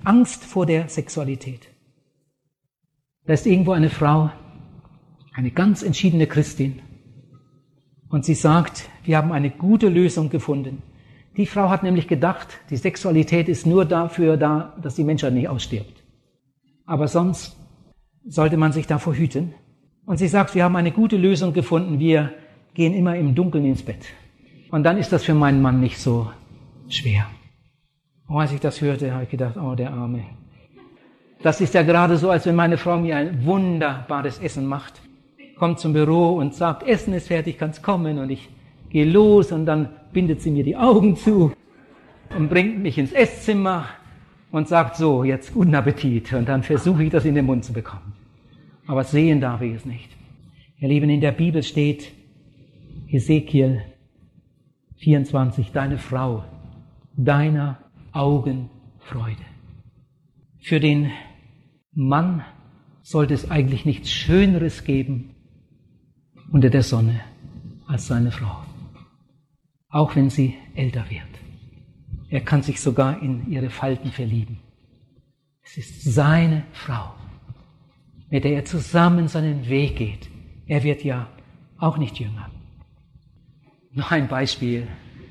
Angst vor der Sexualität. Da ist irgendwo eine Frau, eine ganz entschiedene Christin, und sie sagt, wir haben eine gute Lösung gefunden. Die Frau hat nämlich gedacht, die Sexualität ist nur dafür da, dass die Menschheit nicht ausstirbt. Aber sonst sollte man sich davor hüten. Und sie sagt, wir haben eine gute Lösung gefunden, wir gehen immer im Dunkeln ins Bett. Und dann ist das für meinen Mann nicht so schwer. Und als ich das hörte, habe ich gedacht, oh, der Arme. Das ist ja gerade so, als wenn meine Frau mir ein wunderbares Essen macht, kommt zum Büro und sagt, Essen ist fertig, kannst kommen. Und ich gehe los und dann bindet sie mir die Augen zu und bringt mich ins Esszimmer und sagt so, jetzt guten Appetit. Und dann versuche ich das in den Mund zu bekommen. Aber sehen darf ich es nicht. Ihr Lieben, in der Bibel steht, Hesekiel 24, deine Frau, deiner Augen Freude. Für den Mann sollte es eigentlich nichts Schöneres geben unter der Sonne als seine Frau. Auch wenn sie älter wird. Er kann sich sogar in ihre Falten verlieben. Es ist seine Frau, mit der er zusammen seinen Weg geht. Er wird ja auch nicht jünger. Noch ein Beispiel.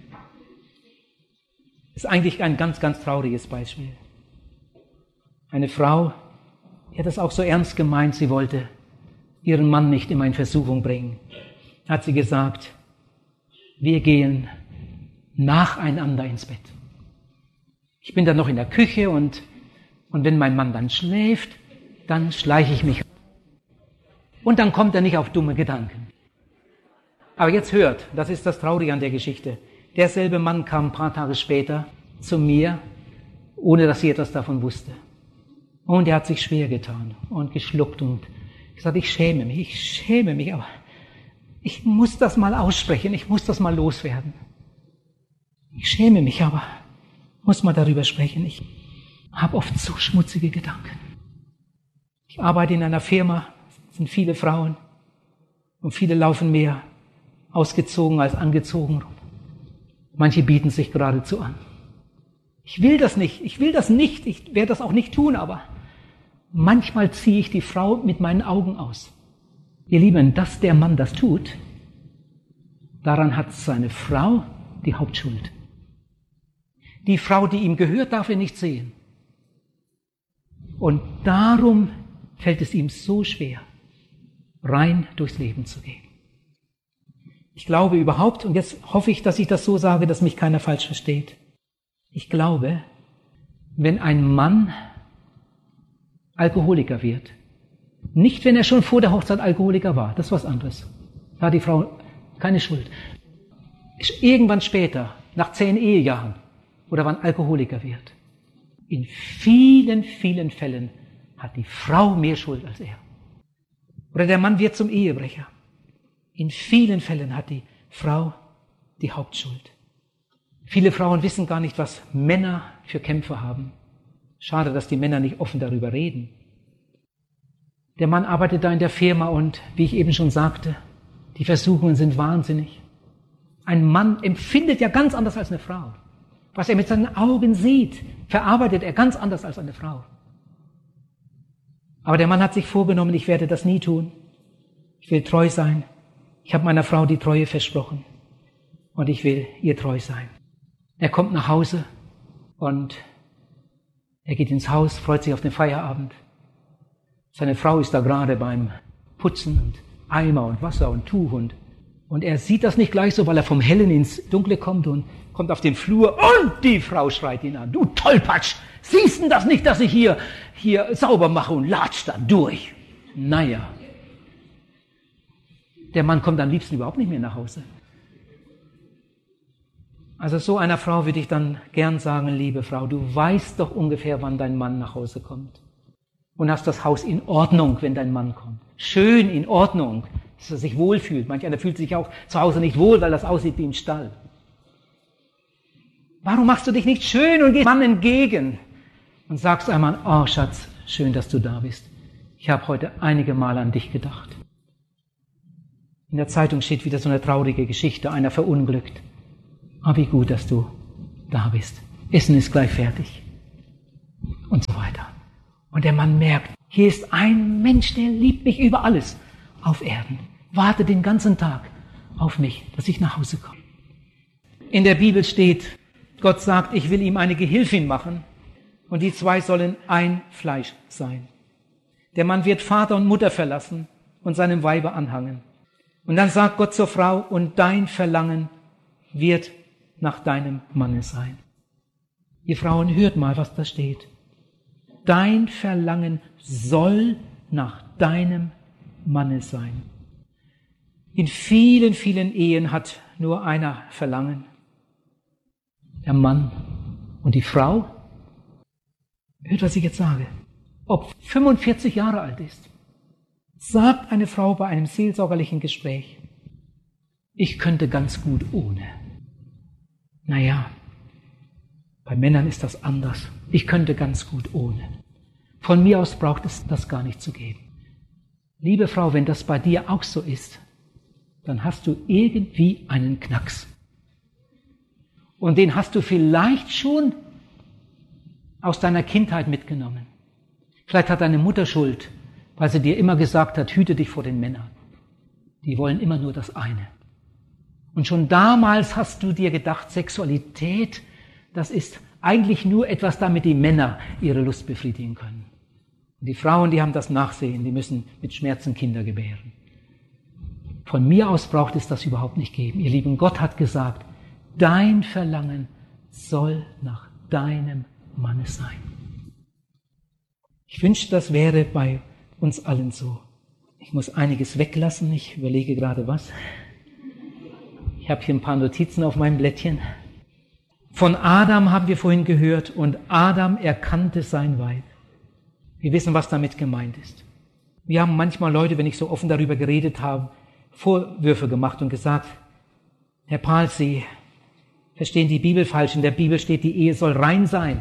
Ist eigentlich ein ganz, ganz trauriges Beispiel. Eine Frau, die hat das auch so ernst gemeint, sie wollte ihren Mann nicht immer in Versuchung bringen. Hat sie gesagt, wir gehen nacheinander ins Bett. Ich bin dann noch in der Küche und wenn mein Mann dann schläft, dann schleiche ich mich. Und dann kommt er nicht auf dumme Gedanken. Aber jetzt hört, das ist das Traurige an der Geschichte. Derselbe Mann kam ein paar Tage später zu mir, ohne dass sie etwas davon wusste. Und er hat sich schwer getan und geschluckt und gesagt, ich schäme mich, aber ich muss das mal aussprechen, ich muss das mal loswerden. Ich schäme mich, aber muss mal darüber sprechen. Ich habe oft so schmutzige Gedanken. Ich arbeite in einer Firma, es sind viele Frauen und viele laufen mehr ausgezogen als angezogen rum. Manche bieten sich geradezu an. Ich will das nicht, ich werde das auch nicht tun, aber manchmal ziehe ich die Frau mit meinen Augen aus. Ihr Lieben, dass der Mann das tut, daran hat seine Frau die Hauptschuld. Die Frau, die ihm gehört, darf er nicht sehen. Und darum fällt es ihm so schwer, rein durchs Leben zu gehen. Ich glaube überhaupt, und jetzt hoffe ich, dass ich das so sage, dass mich keiner falsch versteht. Ich glaube, wenn ein Mann Alkoholiker wird, nicht wenn er schon vor der Hochzeit Alkoholiker war, das ist was anderes. Da hat die Frau keine Schuld. Irgendwann später, nach 10 Ehejahren, oder wann Alkoholiker wird, in vielen, vielen Fällen hat die Frau mehr Schuld als er. Oder der Mann wird zum Ehebrecher. In vielen Fällen hat die Frau die Hauptschuld. Viele Frauen wissen gar nicht, was Männer für Kämpfe haben. Schade, dass die Männer nicht offen darüber reden. Der Mann arbeitet da in der Firma und, wie ich eben schon sagte, die Versuchungen sind wahnsinnig. Ein Mann empfindet ja ganz anders als eine Frau. Was er mit seinen Augen sieht, verarbeitet er ganz anders als eine Frau. Aber der Mann hat sich vorgenommen, ich werde das nie tun. Ich will treu sein. Ich habe meiner Frau die Treue versprochen und ich will ihr treu sein. Er kommt nach Hause und er geht ins Haus, freut sich auf den Feierabend. Seine Frau ist da gerade beim Putzen und Eimer und Wasser und Tuch und er sieht das nicht gleich so, weil er vom Hellen ins Dunkle kommt und kommt auf den Flur und die Frau schreit ihn an. Du Tollpatsch, siehst du das nicht, dass ich hier sauber mache und latscht da durch? Naja. Der Mann kommt am liebsten überhaupt nicht mehr nach Hause. Also so einer Frau würde ich dann gern sagen, liebe Frau, du weißt doch ungefähr, wann dein Mann nach Hause kommt. Und hast das Haus in Ordnung, wenn dein Mann kommt. Schön in Ordnung, dass er sich wohlfühlt. Manch einer fühlt sich auch zu Hause nicht wohl, weil das aussieht wie im Stall. Warum machst du dich nicht schön und gehst dem Mann entgegen und sagst einmal, oh Schatz, schön, dass du da bist. Ich habe heute einige Male an dich gedacht. In der Zeitung steht wieder so eine traurige Geschichte, einer verunglückt. Aber wie gut, dass du da bist. Essen ist gleich fertig. und so weiter. Und der Mann merkt, hier ist ein Mensch, der liebt mich über alles auf Erden, wartet den ganzen Tag auf mich, dass ich nach Hause komme. In der Bibel steht, Gott sagt, ich will ihm eine Gehilfin machen und die zwei sollen ein Fleisch sein. Der Mann wird Vater und Mutter verlassen und seinem Weibe anhangen. Und dann sagt Gott zur Frau, und dein Verlangen wird nach deinem Manne sein. Ihr Frauen, hört mal, was da steht. Dein Verlangen soll nach deinem Manne sein. In vielen, vielen Ehen hat nur einer Verlangen. Der Mann und die Frau. Hört, was ich jetzt sage. Ob 45 Jahre alt ist, sagt eine Frau bei einem seelsorgerlichen Gespräch, ich könnte ganz gut ohne. Naja, bei Männern ist das anders. Ich könnte ganz gut ohne. Von mir aus braucht es das gar nicht zu geben. Liebe Frau, wenn das bei dir auch so ist, dann hast du irgendwie einen Knacks. Und den hast du vielleicht schon aus deiner Kindheit mitgenommen. Vielleicht hat deine Mutter Schuld, weil sie dir immer gesagt hat, hüte dich vor den Männern. Die wollen immer nur das eine. Und schon damals hast du dir gedacht, Sexualität, das ist eigentlich nur etwas, damit die Männer ihre Lust befriedigen können. Und die Frauen, die haben das Nachsehen, die müssen mit Schmerzen Kinder gebären. Von mir aus braucht es das überhaupt nicht geben. Ihr Lieben, Gott hat gesagt, dein Verlangen soll nach deinem Manne sein. Ich wünschte, das wäre bei uns allen so. Ich muss einiges weglassen, ich überlege gerade was. Ich habe hier ein paar Notizen auf meinem Blättchen. Von Adam haben wir vorhin gehört, und Adam erkannte sein Weib. Wir wissen, was damit gemeint ist. Wir haben manchmal Leute, wenn ich so offen darüber geredet habe, Vorwürfe gemacht und gesagt, Herr Pahl, Sie verstehen die Bibel falsch. In der Bibel steht, die Ehe soll rein sein.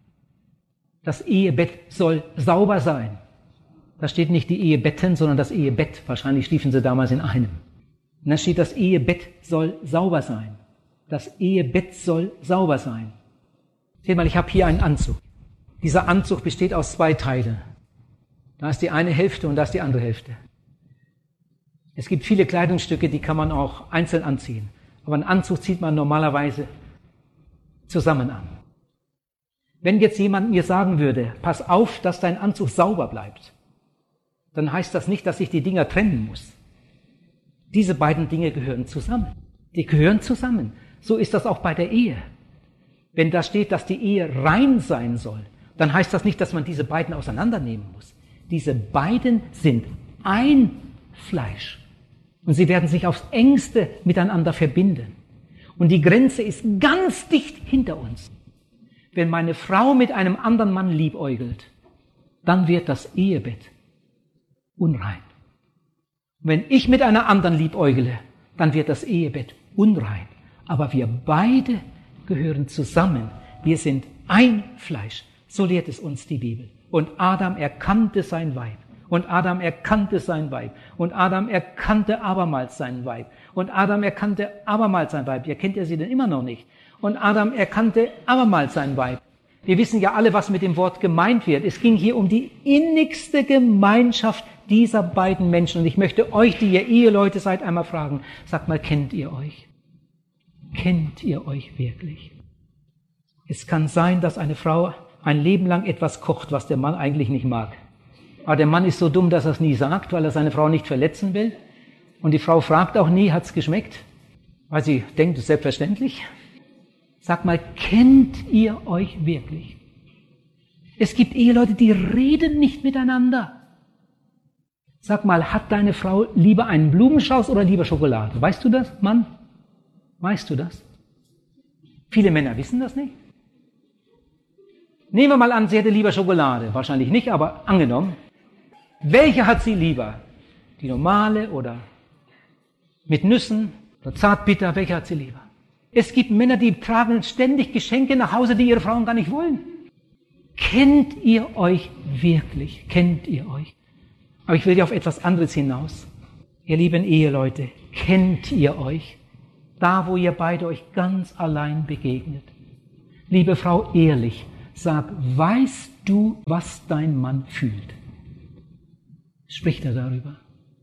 Das Ehebett soll sauber sein. Da steht nicht die Ehebetten, sondern das Ehebett. Wahrscheinlich schliefen sie damals in einem. Und dann steht, das Ehebett soll sauber sein. Das Ehebett soll sauber sein. Seht mal, ich habe hier einen Anzug. Dieser Anzug besteht aus zwei Teilen. Da ist die eine Hälfte und da ist die andere Hälfte. Es gibt viele Kleidungsstücke, die kann man auch einzeln anziehen. Aber einen Anzug zieht man normalerweise zusammen an. Wenn jetzt jemand mir sagen würde, pass auf, dass dein Anzug sauber bleibt, dann heißt das nicht, dass ich die Dinger trennen muss. Diese beiden Dinge gehören zusammen. Die gehören zusammen. So ist das auch bei der Ehe. Wenn da steht, dass die Ehe rein sein soll, dann heißt das nicht, dass man diese beiden auseinandernehmen muss. Diese beiden sind ein Fleisch. Und sie werden sich aufs Engste miteinander verbinden. Und die Grenze ist ganz dicht hinter uns. Wenn meine Frau mit einem anderen Mann liebäugelt, dann wird das Ehebett unrein. Wenn ich mit einer anderen liebäugle, dann wird das Ehebett unrein. Aber wir beide gehören zusammen. Wir sind ein Fleisch. So lehrt es uns die Bibel. Und Adam erkannte sein Weib. Und Adam erkannte sein Weib. Und Adam erkannte abermals sein Weib. Und Adam erkannte abermals sein Weib. Ihr kennt ja sie denn immer noch nicht. Und Adam erkannte abermals sein Weib. Wir wissen ja alle, was mit dem Wort gemeint wird. Es ging hier um die innigste Gemeinschaft dieser beiden Menschen. Und ich möchte euch, die ihr Eheleute seid, einmal fragen, sagt mal, kennt ihr euch? Kennt ihr euch wirklich? Es kann sein, dass eine Frau ein Leben lang etwas kocht, was der Mann eigentlich nicht mag. Aber der Mann ist so dumm, dass er es nie sagt, weil er seine Frau nicht verletzen will. Und die Frau fragt auch nie, hat's geschmeckt? Weil sie denkt, es ist selbstverständlich. Sag mal, kennt ihr euch wirklich? Es gibt Eheleute, die reden nicht miteinander. Sag mal, hat deine Frau lieber einen Blumenstrauß oder lieber Schokolade? Weißt du das, Mann? Weißt du das? Viele Männer wissen das nicht. Nehmen wir mal an, sie hätte lieber Schokolade. Wahrscheinlich nicht, aber angenommen. Welche hat sie lieber? Die normale oder mit Nüssen oder zartbitter? Welche hat sie lieber? Es gibt Männer, die tragen ständig Geschenke nach Hause, die ihre Frauen gar nicht wollen. Kennt ihr euch wirklich? Kennt ihr euch? Aber ich will ja auf etwas anderes hinaus. Ihr lieben Eheleute, kennt ihr euch? Da, wo ihr beide euch ganz allein begegnet. Liebe Frau, ehrlich, Sag, weißt du, was dein Mann fühlt? Spricht er darüber?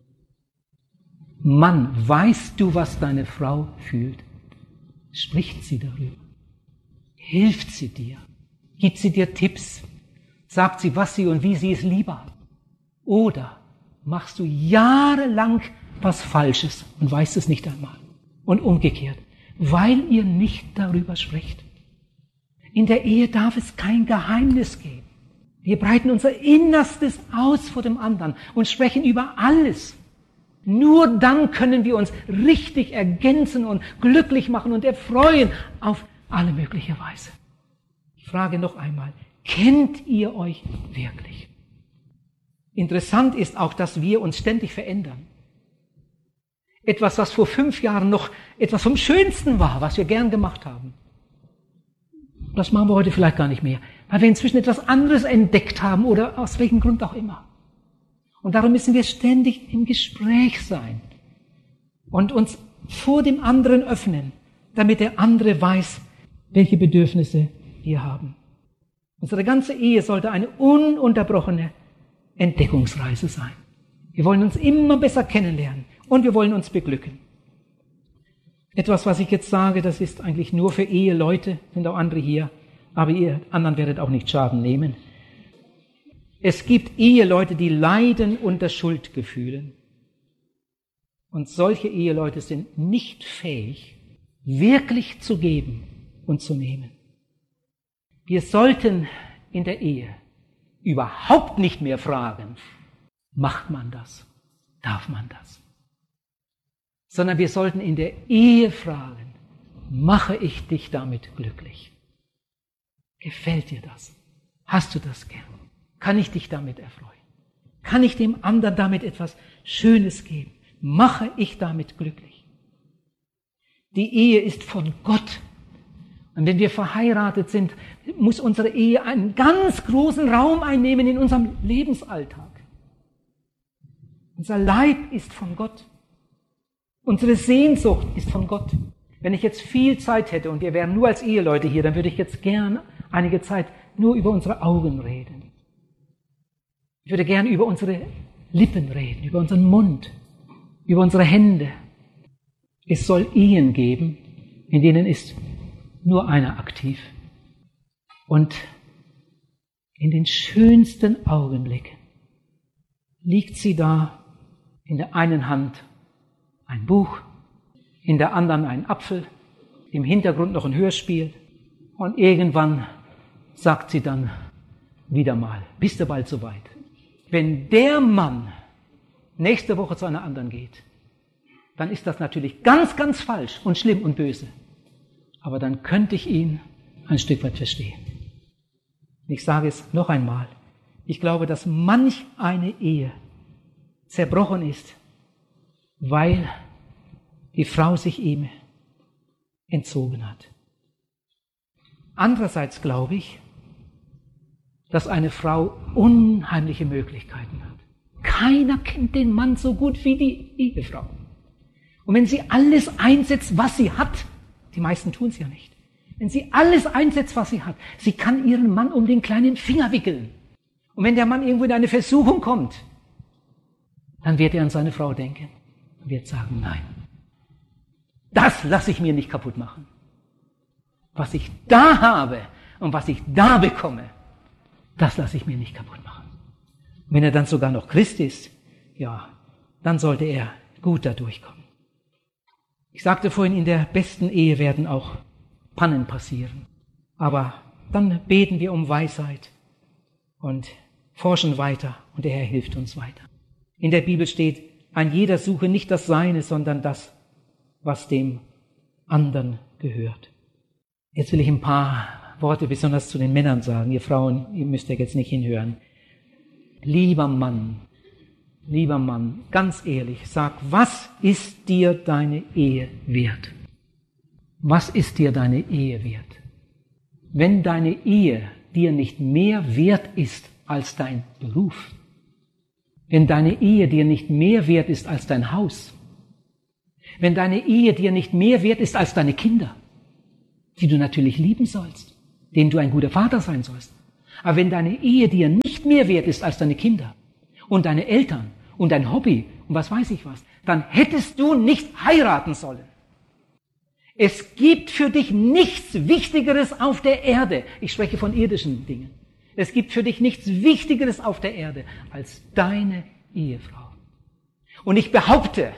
Mann, weißt du, was deine Frau fühlt? Spricht sie darüber? Hilft sie dir? Gibt sie dir Tipps? Sagt sie, was sie und wie sie es lieber hat? Oder machst du jahrelang was Falsches und weißt es nicht einmal? Und umgekehrt, weil ihr nicht darüber sprecht. In der Ehe darf es kein Geheimnis geben. Wir breiten unser Innerstes aus vor dem anderen und sprechen über alles. Nur dann können wir uns richtig ergänzen und glücklich machen und erfreuen auf alle mögliche Weise. Ich frage noch einmal, kennt ihr euch wirklich? Interessant ist auch, dass wir uns ständig verändern. Etwas, was vor 5 Jahren noch etwas vom Schönsten war, was wir gern gemacht haben. Das machen wir heute vielleicht gar nicht mehr, weil wir inzwischen etwas anderes entdeckt haben oder aus welchem Grund auch immer. Und darum müssen wir ständig im Gespräch sein und uns vor dem anderen öffnen, damit der andere weiß, welche Bedürfnisse wir haben. Unsere ganze Ehe sollte eine ununterbrochene Entdeckungsreise sein. Wir wollen uns immer besser kennenlernen und wir wollen uns beglücken. Etwas, was ich jetzt sage, das ist eigentlich nur für Eheleute, sind auch andere hier, aber ihr anderen werdet auch nicht Schaden nehmen. Es gibt Eheleute, die leiden unter Schuldgefühlen. Und solche Eheleute sind nicht fähig, wirklich zu geben und zu nehmen. Wir sollten in der Ehe überhaupt nicht mehr fragen, macht man das? Darf man das? Sondern wir sollten in der Ehe fragen, mache ich dich damit glücklich? Gefällt dir das? Hast du das gern? Kann ich dich damit erfreuen? Kann ich dem anderen damit etwas Schönes geben? Mache ich damit glücklich? Die Ehe ist von Gott. Und wenn wir verheiratet sind, muss unsere Ehe einen ganz großen Raum einnehmen in unserem Lebensalltag. Unser Leib ist von Gott. Unsere Sehnsucht ist von Gott. Wenn ich jetzt viel Zeit hätte und wir wären nur als Eheleute hier, dann würde ich jetzt gern einige Zeit nur über unsere Augen reden. Ich würde gern über unsere Lippen reden, über unseren Mund, über unsere Hände. Es soll Ehen geben, in denen ist nur einer aktiv. Und in den schönsten Augenblicken liegt sie da, in der einen Hand ein Buch, in der anderen ein Apfel, im Hintergrund noch ein Hörspiel und irgendwann sagt sie dann wieder mal, bist du bald soweit? Wenn der Mann nächste Woche zu einer anderen geht, dann ist das natürlich ganz, ganz falsch und schlimm und böse. Aber dann könnte ich ihn ein Stück weit verstehen. Ich sage es noch einmal. Ich glaube, dass manch eine Ehe zerbrochen ist, weil die Frau sich ihm entzogen hat. Andererseits glaube ich, dass eine Frau unheimliche Möglichkeiten hat. Keiner kennt den Mann so gut wie die Ehefrau. Und wenn sie alles einsetzt, was sie hat, die meisten tun es ja nicht, wenn sie alles einsetzt, was sie hat, sie kann ihren Mann um den kleinen Finger wickeln. Und wenn der Mann irgendwo in eine Versuchung kommt, dann wird er an seine Frau denken und wird sagen, nein, das lasse ich mir nicht kaputt machen. Was ich da habe und was ich da bekomme, das lasse ich mir nicht kaputt machen. Und wenn er dann sogar noch Christ ist, ja, dann sollte er gut da durchkommen. Ich sagte vorhin, in der besten Ehe werden auch Pannen passieren. Aber dann beten wir um Weisheit und forschen weiter und der Herr hilft uns weiter. In der Bibel steht, ein jeder suche nicht das Seine, sondern das, was dem anderen gehört. Jetzt will ich ein paar Worte besonders zu den Männern sagen. Ihr Frauen, ihr müsst ja jetzt nicht hinhören. Lieber Mann, ganz ehrlich, sag, was ist dir deine Ehe wert? Was ist dir deine Ehe wert? Wenn deine Ehe dir nicht mehr wert ist als dein Beruf, wenn deine Ehe dir nicht mehr wert ist als dein Haus, wenn deine Ehe dir nicht mehr wert ist als deine Kinder, die du natürlich lieben sollst, dem du ein guter Vater sein sollst. Aber wenn deine Ehe dir nicht mehr wert ist als deine Kinder und deine Eltern und dein Hobby und was weiß ich was, dann hättest du nicht heiraten sollen. Es gibt für dich nichts Wichtigeres auf der Erde. Ich spreche von irdischen Dingen. Es gibt für dich nichts Wichtigeres auf der Erde als deine Ehefrau. Und ich behaupte,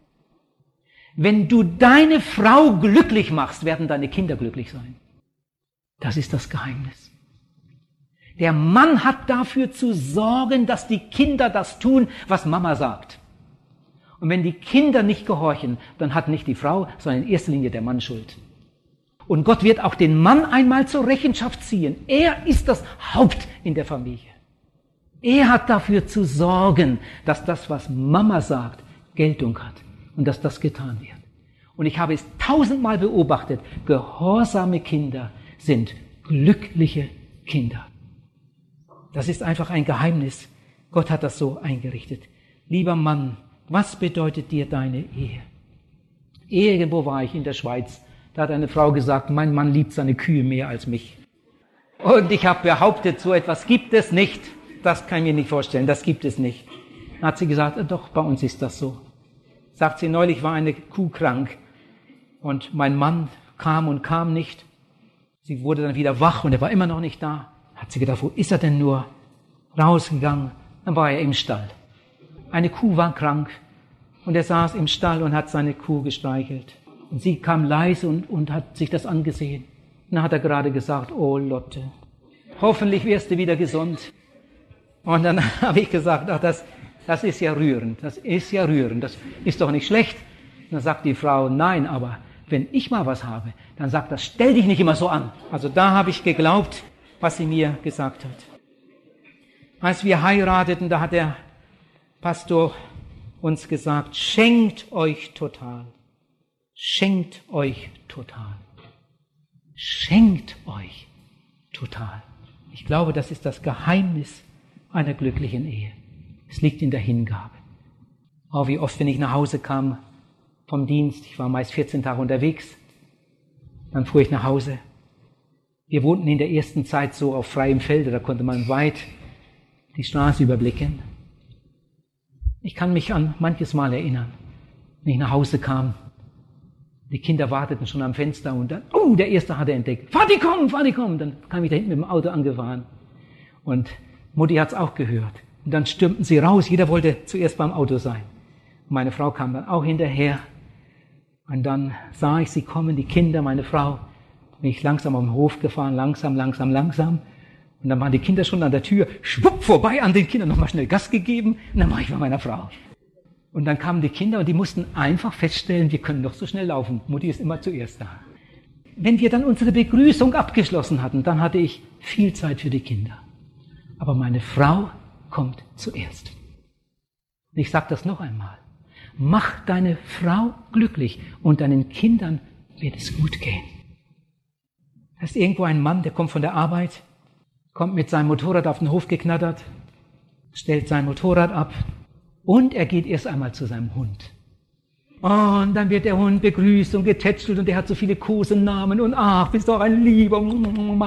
wenn du deine Frau glücklich machst, werden deine Kinder glücklich sein. Das ist das Geheimnis. Der Mann hat dafür zu sorgen, dass die Kinder das tun, was Mama sagt. Und wenn die Kinder nicht gehorchen, dann hat nicht die Frau, sondern in erster Linie der Mann Schuld. Und Gott wird auch den Mann einmal zur Rechenschaft ziehen. Er ist das Haupt in der Familie. Er hat dafür zu sorgen, dass das, was Mama sagt, Geltung hat und dass das getan wird. Und ich habe es 1000-mal beobachtet, gehorsame Kinder sind glückliche Kinder. Das ist einfach ein Geheimnis. Gott hat das so eingerichtet. Lieber Mann, was bedeutet dir deine Ehe? Irgendwo war ich in der Schweiz. Da hat eine Frau gesagt, mein Mann liebt seine Kühe mehr als mich. Und ich habe behauptet, so etwas gibt es nicht. Das kann ich mir nicht vorstellen, das gibt es nicht. Dann hat sie gesagt, doch, bei uns ist das so. Sagt sie, neulich war eine Kuh krank und mein Mann kam und kam nicht. Sie wurde dann wieder wach und er war immer noch nicht da. Hat sie gedacht, wo ist er denn nur? Rausgegangen, dann war er im Stall. Eine Kuh war krank und er saß im Stall und hat seine Kuh gestreichelt. Und sie kam leise und hat sich das angesehen. Und dann hat er gerade gesagt, oh Lotte, hoffentlich wirst du wieder gesund. Und dann habe ich gesagt, ach, das ist ja rührend, das ist ja rührend, das ist doch nicht schlecht. Und dann sagt die Frau, nein, aber wenn ich mal was habe, dann sagt das, stell dich nicht immer so an. Also da habe ich geglaubt, was sie mir gesagt hat. Als wir heirateten, da hat der Pastor uns gesagt, schenkt euch total. Schenkt euch total. Schenkt euch total. Ich glaube, das ist das Geheimnis einer glücklichen Ehe. Es liegt in der Hingabe. Oh, wie oft, wenn ich nach Hause kam vom Dienst, ich war meist 14 Tage unterwegs, dann fuhr ich nach Hause. Wir wohnten in der ersten Zeit so auf freiem Felde, da konnte man weit die Straße überblicken. Ich kann mich an manches Mal erinnern, wenn ich nach Hause kam. Die Kinder warteten schon am Fenster und dann, oh, der Erste hatte entdeckt. Vati, komm! Dann kam ich da hinten mit dem Auto angefahren. Und Mutti hat's auch gehört. Und dann stürmten sie raus, jeder wollte zuerst beim Auto sein. Und meine Frau kam dann auch hinterher. Und dann sah ich sie kommen, die Kinder, meine Frau. Bin ich langsam auf den Hof gefahren, langsam. Und dann waren die Kinder schon an der Tür, schwupp, vorbei an den Kindern, nochmal schnell Gas gegeben. Und dann war ich bei meiner Frau. Und dann kamen die Kinder und die mussten einfach feststellen, wir können doch so schnell laufen. Mutti ist immer zuerst da. Wenn wir dann unsere Begrüßung abgeschlossen hatten, dann hatte ich viel Zeit für die Kinder. Aber meine Frau kommt zuerst. Und ich sage das noch einmal. Mach deine Frau glücklich und deinen Kindern wird es gut gehen. Da ist irgendwo ein Mann, der kommt von der Arbeit, kommt mit seinem Motorrad auf den Hof geknattert, stellt sein Motorrad ab und er geht erst einmal zu seinem Hund. Und dann wird der Hund begrüßt und getätschelt und der hat so viele Kosenamen und ach, bist doch ein Lieber. Und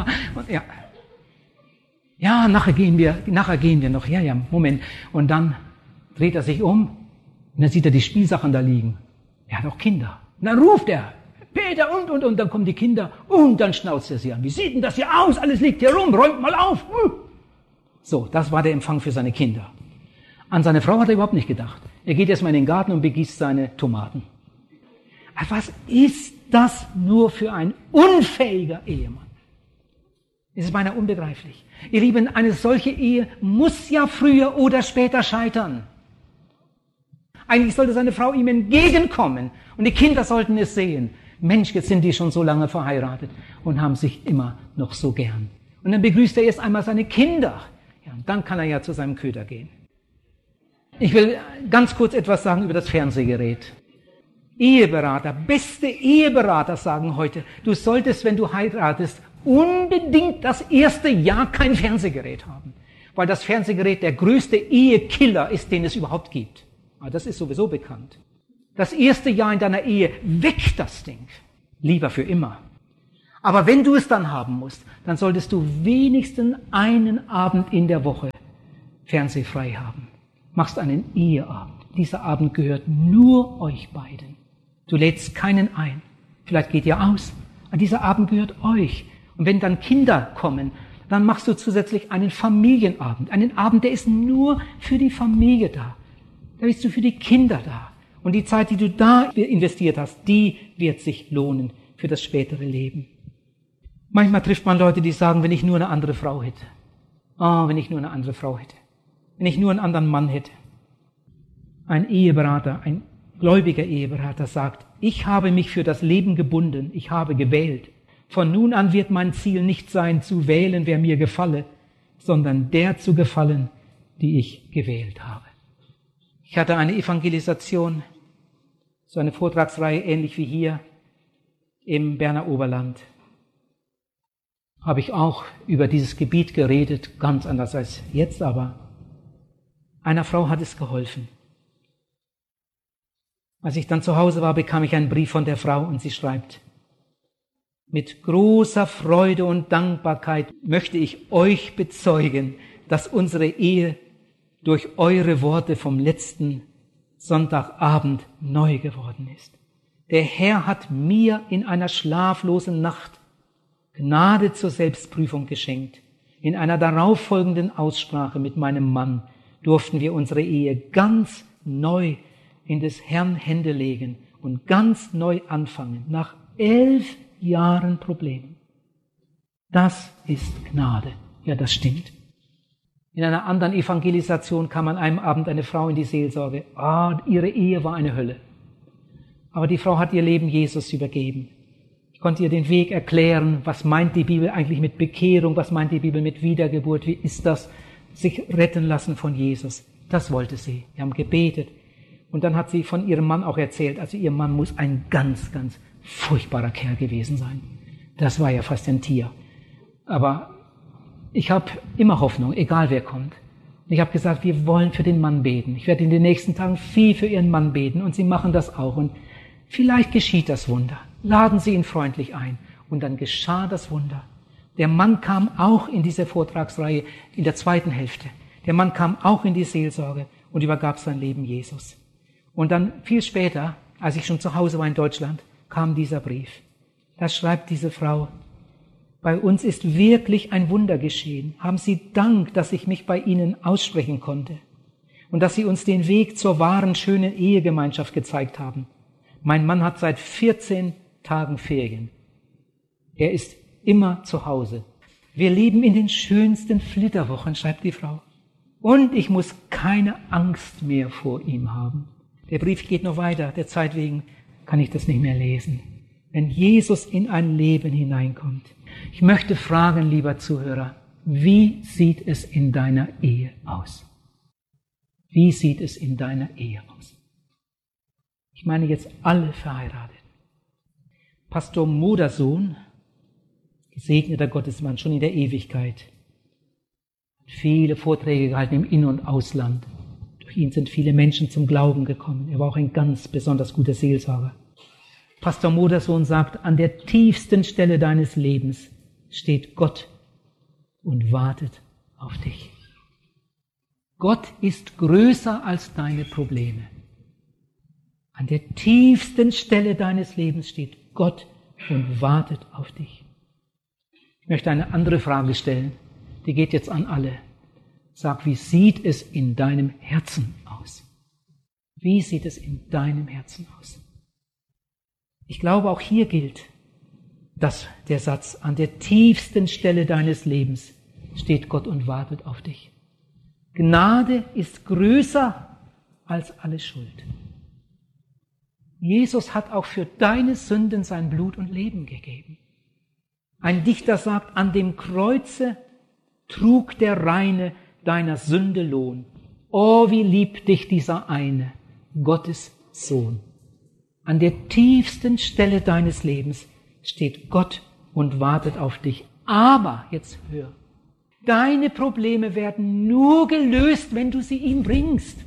ja, nachher gehen wir noch. Ja, Moment. Und dann dreht er sich um und dann sieht er die Spielsachen da liegen. Er hat auch Kinder. Und dann ruft er, Peter und dann kommen die Kinder und dann schnauzt er sie an. Wie sieht denn das hier aus? Alles liegt hier rum, räumt mal auf. So, das war der Empfang für seine Kinder. An seine Frau hat er überhaupt nicht gedacht. Er geht erstmal in den Garten und begießt seine Tomaten. Was ist das nur für ein unfähiger Ehemann? Es ist beinahe unbegreiflich. Ihr Lieben, eine solche Ehe muss ja früher oder später scheitern. Eigentlich sollte seine Frau ihm entgegenkommen und die Kinder sollten es sehen. Mensch, jetzt sind die schon so lange verheiratet und haben sich immer noch so gern. Und dann begrüßt er erst einmal seine Kinder. Ja, und dann kann er ja zu seinem Köder gehen. Ich will ganz kurz etwas sagen über das Fernsehgerät. Eheberater, beste Eheberater sagen heute, du solltest, wenn du heiratest, unbedingt das erste Jahr kein Fernsehgerät haben. Weil das Fernsehgerät der größte Ehekiller ist, den es überhaupt gibt. Aber das ist sowieso bekannt. Das erste Jahr in deiner Ehe, weg das Ding. Lieber für immer. Aber wenn du es dann haben musst, dann solltest du wenigstens einen Abend in der Woche fernsehfrei haben. Machst einen Eheabend. Dieser Abend gehört nur euch beiden. Du lädst keinen ein. Vielleicht geht ihr aus. Aber dieser Abend gehört euch. Und wenn dann Kinder kommen, dann machst du zusätzlich einen Familienabend. Einen Abend, der ist nur für die Familie da. Da bist du für die Kinder da. Und die Zeit, die du da investiert hast, die wird sich lohnen für das spätere Leben. Manchmal trifft man Leute, die sagen, wenn ich nur eine andere Frau hätte. Wenn ich nur eine andere Frau hätte. Wenn ich nur einen anderen Mann hätte. Ein Eheberater, ein gläubiger Eheberater sagt, ich habe mich für das Leben gebunden, ich habe gewählt. Von nun an wird mein Ziel nicht sein, zu wählen, wer mir gefalle, sondern der zu gefallen, die ich gewählt habe. Ich hatte eine Evangelisation, so eine Vortragsreihe ähnlich wie hier im Berner Oberland. Habe ich auch über dieses Gebiet geredet, ganz anders als jetzt, aber einer Frau hat es geholfen. Als ich dann zu Hause war, bekam ich einen Brief von der Frau und sie schreibt, mit großer Freude und Dankbarkeit möchte ich euch bezeugen, dass unsere Ehe durch eure Worte vom letzten Sonntagabend neu geworden ist. Der Herr hat mir in einer schlaflosen Nacht Gnade zur Selbstprüfung geschenkt. In einer darauffolgenden Aussprache mit meinem Mann durften wir unsere Ehe ganz neu in des Herrn Hände legen und ganz neu anfangen, nach 11 Jahren Problemen. Das ist Gnade. Ja, das stimmt. In einer anderen Evangelisation kam an einem Abend eine Frau in die Seelsorge. Ihre Ehe war eine Hölle. Aber die Frau hat ihr Leben Jesus übergeben. Ich konnte ihr den Weg erklären, was meint die Bibel eigentlich mit Bekehrung, was meint die Bibel mit Wiedergeburt, wie ist das, sich retten lassen von Jesus. Das wollte sie. Wir haben gebetet. Und dann hat sie von ihrem Mann auch erzählt, also ihr Mann muss ein ganz, ganz furchtbarer Kerl gewesen sein. Das war ja fast ein Tier. Aber ich habe immer Hoffnung, egal wer kommt. Ich habe gesagt, wir wollen für den Mann beten. Ich werde in den nächsten Tagen viel für ihren Mann beten und sie machen das auch. Und vielleicht geschieht das Wunder. Laden Sie ihn freundlich ein. Und dann geschah das Wunder. Der Mann kam auch in diese Vortragsreihe in der zweiten Hälfte. Der Mann kam auch in die Seelsorge und übergab sein Leben Jesus. Und dann viel später, als ich schon zu Hause war in Deutschland, kam dieser Brief. Da schreibt diese Frau, bei uns ist wirklich ein Wunder geschehen. Haben Sie Dank, dass ich mich bei Ihnen aussprechen konnte und dass Sie uns den Weg zur wahren, schönen Ehegemeinschaft gezeigt haben. Mein Mann hat seit 14 Tagen Ferien. Er ist immer zu Hause. Wir leben in den schönsten Flitterwochen, schreibt die Frau. Und ich muss keine Angst mehr vor ihm haben. Der Brief geht noch weiter, der Zeit wegen kann ich das nicht mehr lesen. Wenn Jesus in ein Leben hineinkommt. Ich möchte fragen, lieber Zuhörer, wie sieht es in deiner Ehe aus? Wie sieht es in deiner Ehe aus? Ich meine jetzt alle verheiratet. Pastor Modersohn, gesegneter Gottesmann, schon in der Ewigkeit, hat viele Vorträge gehalten im In- und Ausland. Durch ihn sind viele Menschen zum Glauben gekommen. Er war auch ein ganz besonders guter Seelsorger. Pastor Modersohn sagt, an der tiefsten Stelle deines Lebens steht Gott und wartet auf dich. Gott ist größer als deine Probleme. An der tiefsten Stelle deines Lebens steht Gott und wartet auf dich. Ich möchte eine andere Frage stellen, die geht jetzt an alle. Sag, wie sieht es in deinem Herzen aus? Wie sieht es in deinem Herzen aus? Ich glaube, auch hier gilt der Satz, an der tiefsten Stelle deines Lebens steht Gott und wartet auf dich. Gnade ist größer als alle Schuld. Jesus hat auch für deine Sünden sein Blut und Leben gegeben. Ein Dichter sagt, an dem Kreuze trug der Reine deiner Sünde Lohn. Oh, wie liebt dich dieser eine, Gottes Sohn. An der tiefsten Stelle deines Lebens steht Gott und wartet auf dich. Aber, jetzt hör, deine Probleme werden nur gelöst, wenn du sie ihm bringst.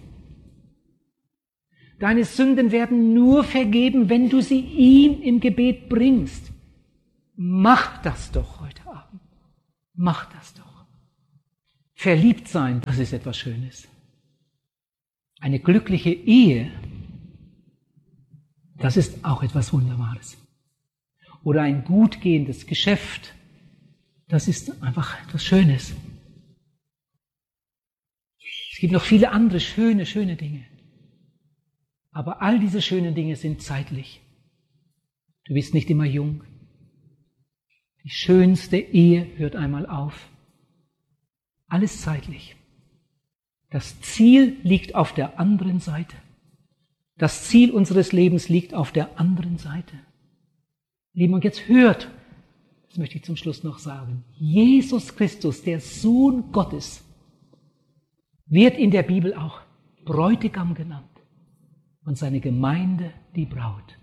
Deine Sünden werden nur vergeben, wenn du sie ihm im Gebet bringst. Mach das doch heute Abend. Mach das doch. Verliebt sein, das ist etwas Schönes. Eine glückliche Ehe, das ist auch etwas Wunderbares. Oder ein gut gehendes Geschäft, das ist einfach etwas Schönes. Es gibt noch viele andere schöne Dinge. Aber all diese schönen Dinge sind zeitlich. Du bist nicht immer jung. Die schönste Ehe hört einmal auf. Alles zeitlich. Das Ziel liegt auf der anderen Seite. Das Ziel unseres Lebens liegt auf der anderen Seite. Lieben, und jetzt hört, das möchte ich zum Schluss noch sagen, Jesus Christus, der Sohn Gottes, wird in der Bibel auch Bräutigam genannt und seine Gemeinde die Braut.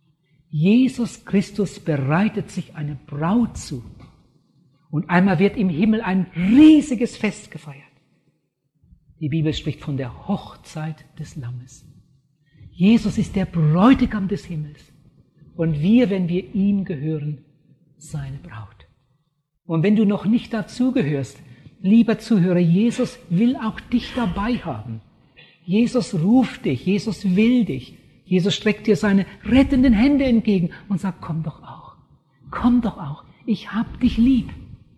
Jesus Christus bereitet sich eine Braut zu und einmal wird im Himmel ein riesiges Fest gefeiert. Die Bibel spricht von der Hochzeit des Lammes. Jesus ist der Bräutigam des Himmels und wir, wenn wir ihm gehören, seine Braut. Und wenn du noch nicht dazugehörst, lieber Zuhörer, Jesus will auch dich dabei haben. Jesus ruft dich, Jesus will dich. Jesus streckt dir seine rettenden Hände entgegen und sagt, komm doch auch, ich hab dich lieb.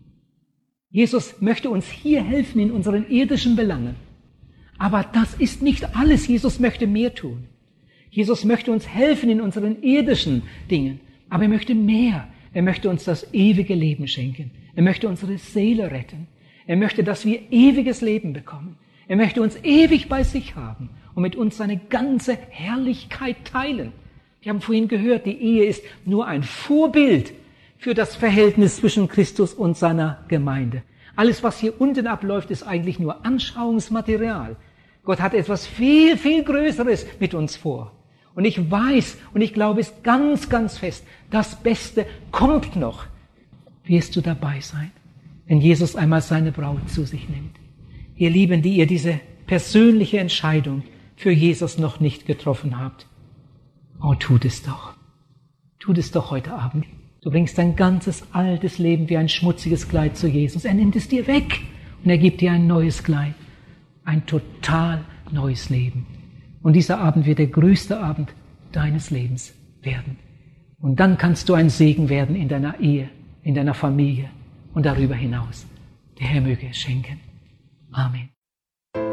Jesus möchte uns hier helfen in unseren irdischen Belangen. Aber das ist nicht alles, Jesus möchte mehr tun. Jesus möchte uns helfen in unseren irdischen Dingen, aber er möchte mehr. Er möchte uns das ewige Leben schenken. Er möchte unsere Seele retten. Er möchte, dass wir ewiges Leben bekommen. Er möchte uns ewig bei sich haben und mit uns seine ganze Herrlichkeit teilen. Wir haben vorhin gehört, die Ehe ist nur ein Vorbild für das Verhältnis zwischen Christus und seiner Gemeinde. Alles, was hier unten abläuft, ist eigentlich nur Anschauungsmaterial. Gott hat etwas viel, viel Größeres mit uns vor. Und ich weiß und ich glaube es ganz, ganz fest, das Beste kommt noch. Wirst du dabei sein, wenn Jesus einmal seine Braut zu sich nimmt? Ihr Lieben, die ihr diese persönliche Entscheidung für Jesus noch nicht getroffen habt, oh, tut es doch. Tut es doch heute Abend. Du bringst dein ganzes altes Leben wie ein schmutziges Kleid zu Jesus. Er nimmt es dir weg und er gibt dir ein neues Kleid. Ein total neues Leben. Und dieser Abend wird der größte Abend deines Lebens werden. Und dann kannst du ein Segen werden in deiner Ehe, in deiner Familie und darüber hinaus. Der Herr möge es schenken. Amen.